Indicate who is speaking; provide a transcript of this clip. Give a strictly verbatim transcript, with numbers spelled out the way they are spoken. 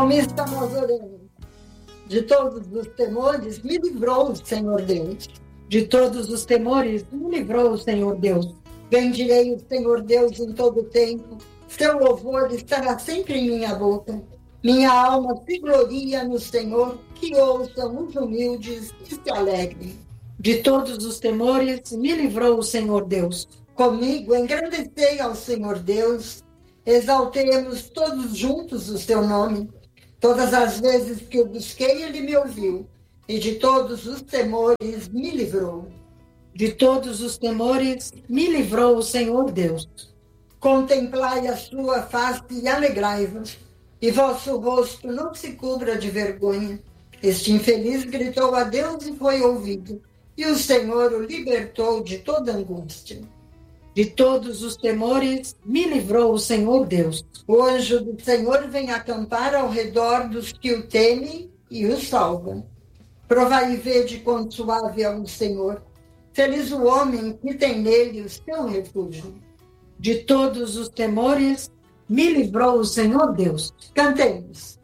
Speaker 1: Salmista, nós oramos. De todos os temores, me livrou o Senhor Deus. De todos os temores, me livrou o Senhor Deus. Bendirei o Senhor Deus em todo o tempo. Seu louvor estará sempre em minha boca. Minha alma se gloria no Senhor, que ouçam os humildes e se alegrem. De todos os temores, me livrou o Senhor Deus. Comigo engrandecei ao Senhor Deus, exaltemos todos juntos o seu nome. Todas as vezes que o busquei, ele me ouviu, e de todos os temores me livrou. De todos os temores me livrou o Senhor Deus. Contemplai a sua face e alegrai-vos, e vosso rosto não se cubra de vergonha. Este infeliz gritou a Deus e foi ouvido, e o Senhor o libertou de toda angústia. De todos os temores me livrou o Senhor Deus. O anjo do Senhor vem acampar ao redor dos que o temem e o salvam. Provai e vede quão suave é o Senhor. Feliz o homem que tem nele o seu refúgio. De todos os temores me livrou o Senhor Deus. Cantemos.